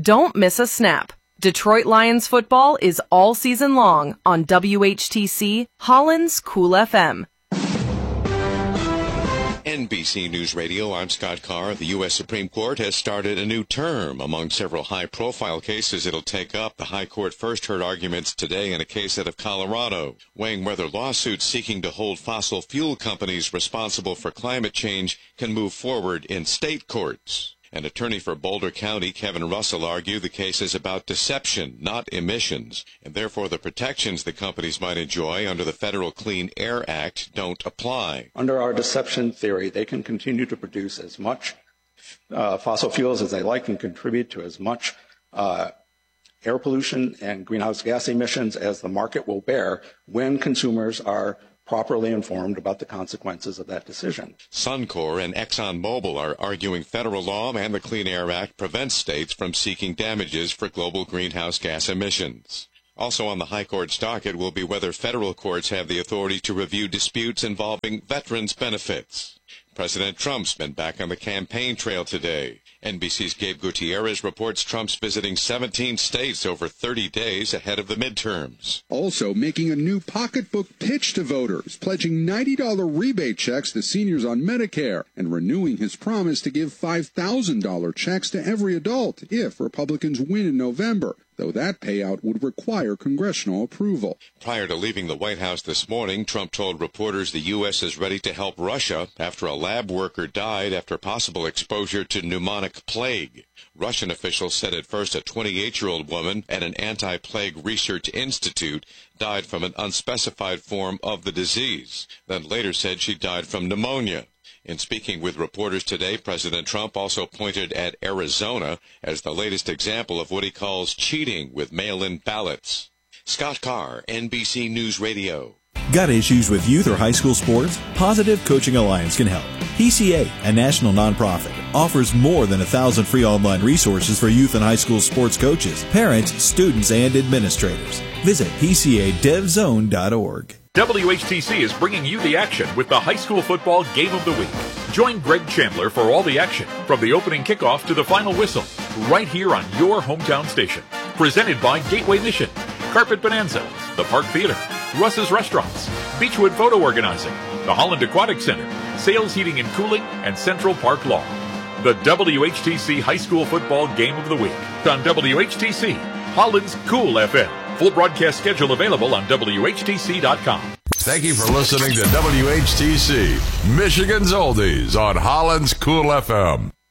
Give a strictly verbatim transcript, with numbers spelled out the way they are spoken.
Don't miss a snap. Detroit Lions football is all season long on W H T C, Holland's Cool F M. N B C News Radio, I'm Scott Carr. The U S Supreme Court has started a new term. Among several high-profile cases it'll take up, the High Court first heard arguments today in a case out of Colorado, weighing whether lawsuits seeking to hold fossil fuel companies responsible for climate change can move forward in state courts. An attorney for Boulder County, Kevin Russell, argued the case is about deception, not emissions, and therefore the protections the companies might enjoy under the Federal Clean Air Act don't apply. Under our deception theory, they can continue to produce as much uh, fossil fuels as they like and contribute to as much uh, air pollution and greenhouse gas emissions as the market will bear when consumers are properly informed about the consequences of that decision. Suncor and ExxonMobil are arguing federal law and the Clean Air Act prevents states from seeking damages for global greenhouse gas emissions. Also on the High Court's docket will be whether federal courts have the authority to review disputes involving veterans' benefits. President Trump's been back on the campaign trail today. N B C's Gabe Gutierrez reports Trump's visiting seventeen states over thirty days ahead of the midterms. Also making a new pocketbook pitch to voters, pledging ninety dollars rebate checks to seniors on Medicare, and renewing his promise to give five thousand dollars checks to every adult if Republicans win in November, though that payout would require congressional approval. Prior to leaving the White House this morning, Trump told reporters the U S is ready to help Russia after a lab worker died after possible exposure to pneumonic plague. Russian officials said at first a twenty-eight-year-old woman at an anti-plague research institute died from an unspecified form of the disease, then later said she died from pneumonia. In speaking with reporters today, President Trump also pointed at Arizona as the latest example of what he calls cheating with mail-in ballots. Scott Carr, N B C News Radio. Got issues with youth or high school sports? Positive Coaching Alliance can help. P C A, a national nonprofit, offers more than a thousand free online resources for youth and high school sports coaches, parents, students, and administrators. Visit P C A dev zone dot org. W H T C is bringing you the action with the high school football game of the week. Join Greg Chandler for all the action, from the opening kickoff to the final whistle, right here on your hometown station. Presented by Gateway Mission, Carpet Bonanza, the Park Theater, Russ's Restaurants, Beechwood Photo Organizing, the Holland Aquatic Center, Sales Heating and Cooling, and Central Park Law. The W H T C High School Football Game of the Week on W H T C, Holland's Cool F M. Full broadcast schedule available on W H T C dot com. Thank you for listening to W H T C, Michigan's Oldies on Holland's Cool F M.